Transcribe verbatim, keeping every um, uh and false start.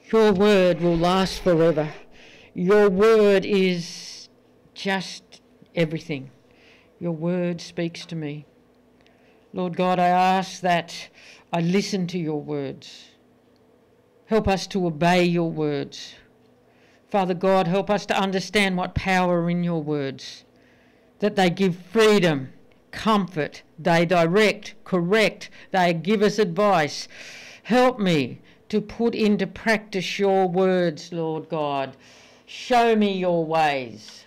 Your word will last forever. Your word is just everything. Your word speaks to me. Lord God, I ask that I listen to your words. Help us to obey your words. Father God, help us to understand what power are in your words, that they give freedom, comfort, they direct, correct, they give us advice. Help me to put into practice your words, Lord God. Show me your ways.